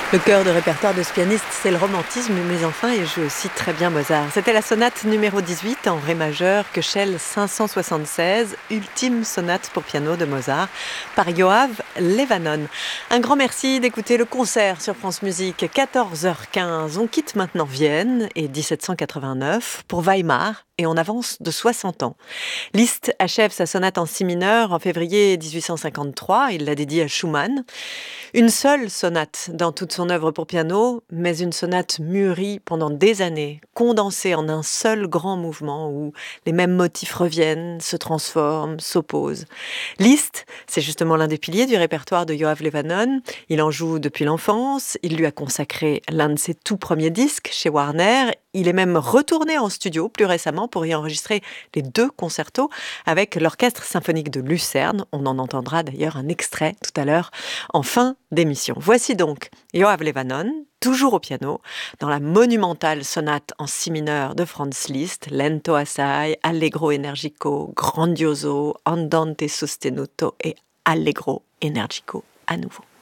Le cœur de répertoire de ce pianiste, c'est le romantisme, mais enfin, il joue aussi très bien Mozart. C'était la sonate numéro 18 en ré majeur, Köchel 576, ultime sonate pour piano de Mozart, par Yoav Levanon. Un grand merci d'écouter le concert sur France Musique, 14h15. On quitte maintenant Vienne et 1789 pour Weimar et on avance de 60 ans. Liszt achève sa sonate en si mineur en février 1853, il l'a dédiée à Schumann. Une seule sonate dans toute son œuvre pour piano, mais une sonate mûrie pendant des années, condensée en un seul grand mouvement où les mêmes motifs reviennent, se transforment, s'opposent. Liszt, c'est justement l'un des piliers du répertoire de Yoav Levanon. Il en joue depuis l'enfance, il lui a consacré l'un de ses tout premiers disques chez Warner. Il est même retourné en studio plus récemment pour y enregistrer les 2 concertos avec l'Orchestre symphonique de Lucerne. On en entendra d'ailleurs un extrait tout à l'heure en fin d'émission. Voici donc Yoav Levanon, toujours au piano, dans la monumentale sonate en si mineur de Franz Liszt, Lento assai, Allegro energico, Grandioso, Andante sostenuto et Allegro energico à nouveau.